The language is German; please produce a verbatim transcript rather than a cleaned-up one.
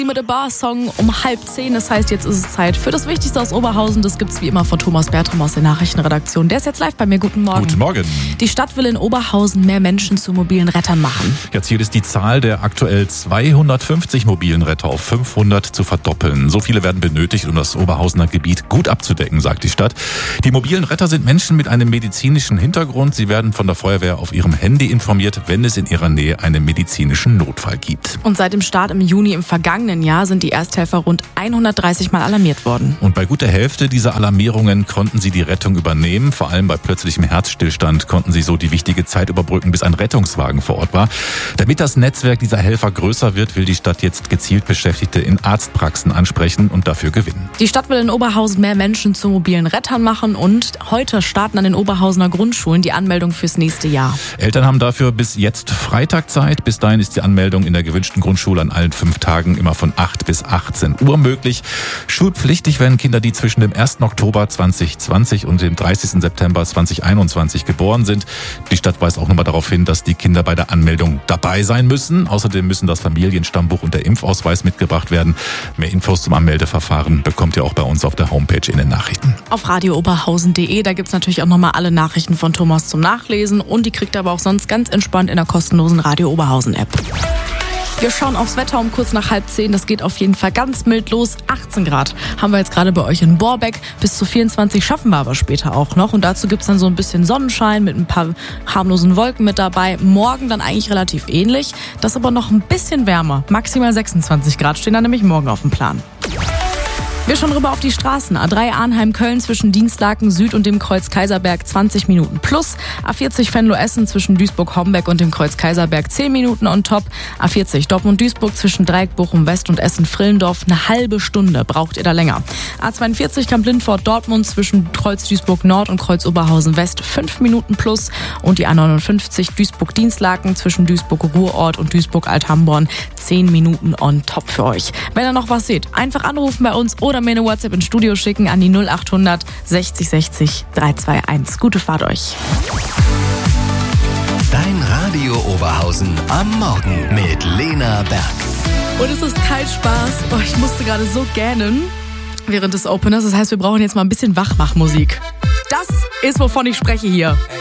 Uzi mit A Bar-Song um halb zehn. Das heißt, jetzt ist es Zeit für das Wichtigste aus Oberhausen. Das gibt's wie immer von Thomas Bertram aus der Nachrichtenredaktion. Der ist jetzt live bei mir. Guten Morgen. Guten Morgen. Die Stadt will in Oberhausen mehr Menschen zu mobilen Rettern machen. Ja, Ziel ist die Zahl der aktuell zweihundertfünfzig mobilen Retter auf fünfhundert zu verdoppeln. So viele werden benötigt, um das Oberhausener Gebiet gut abzudecken, sagt die Stadt. Die mobilen Retter sind Menschen mit einem medizinischen Hintergrund. Sie werden von der Feuerwehr auf ihrem Handy informiert, wenn es in ihrer Nähe einen medizinischen Notfall gibt. Und seit dem Start im Juni im vergangenen Jahr sind die Ersthelfer rund hundertdreißig Mal alarmiert worden. Und bei gut der Hälfte dieser Alarmierungen konnten sie die Rettung übernehmen. Vor allem bei plötzlichem Herzstillstand konnten sie so die wichtige Zeit überbrücken, bis ein Rettungswagen vor Ort war. Damit das Netzwerk dieser Helfer größer wird, will die Stadt jetzt gezielt Beschäftigte in Arztpraxen ansprechen und dafür gewinnen. Die Stadt will in Oberhausen mehr Menschen zu mobilen Rettern machen und heute starten an den Oberhausener Grundschulen die Anmeldung fürs nächste Jahr. Eltern haben dafür bis jetzt Freitag Zeit. Bis dahin ist die Anmeldung in der gewünschten Grundschule an allen fünf Tagen immer von acht bis achtzehn Uhr möglich. Schulpflichtig werden Kinder, die zwischen dem ersten Oktober zweitausendzwanzig und dem dreißigsten September zweitausendeinundzwanzig geboren sind. Die Stadt weist auch nochmal darauf hin, dass die Kinder bei der Anmeldung dabei sein müssen. Außerdem müssen das Familienstammbuch und der Impfausweis mitgebracht werden. Mehr Infos zum Anmeldeverfahren bekommt ihr auch bei uns auf der Homepage in den Nachrichten. Auf radio oberhausen punkt de, da gibt's natürlich auch nochmal alle Nachrichten von Thomas zum Nachlesen und die kriegt ihr aber auch sonst ganz entspannt in der kostenlosen Radio Oberhausen App. Wir schauen aufs Wetter um kurz nach halb zehn. Das geht auf jeden Fall ganz mild los. achtzehn Grad haben wir jetzt gerade bei euch in Borbeck. Bis zu vierundzwanzig schaffen wir aber später auch noch. Und dazu gibt's dann so ein bisschen Sonnenschein mit ein paar harmlosen Wolken mit dabei. Morgen dann eigentlich relativ ähnlich. Das aber noch ein bisschen wärmer. Maximal sechsundzwanzig Grad stehen dann nämlich morgen auf dem Plan. Wir schauen rüber auf die Straßen. A drei Arnheim-Köln zwischen Dienstlaken Süd und dem Kreuz Kaiserberg zwanzig Minuten plus. A vierzig Venlo-Essen zwischen Duisburg-Hombeck und dem Kreuz Kaiserberg zehn Minuten on top. A vierzig Dortmund-Duisburg zwischen Dreieck Bochum-West und Essen-Frillendorf eine halbe Stunde. Braucht ihr da länger. A zweiundvierzig Kamp-Lindfort-Dortmund zwischen Kreuz Duisburg-Nord und Kreuz Oberhausen-West fünf Minuten plus. Und die A neunundfünfzig Duisburg-Dienstlaken zwischen Duisburg-Ruhrort und Duisburg-Althamborn zehn Minuten on top für euch. Wenn ihr noch was seht, einfach anrufen bei uns oder mir eine WhatsApp ins Studio schicken an die null achthundert sechzig sechzig dreihunderteinundzwanzig. Gute Fahrt euch. Dein Radio Oberhausen am Morgen mit Lena Berg. Und es ist kein Spaß. Oh, ich musste gerade so gähnen während des Openers. Das heißt, wir brauchen jetzt mal ein bisschen Wachmachmusik. Das ist, wovon ich spreche hier.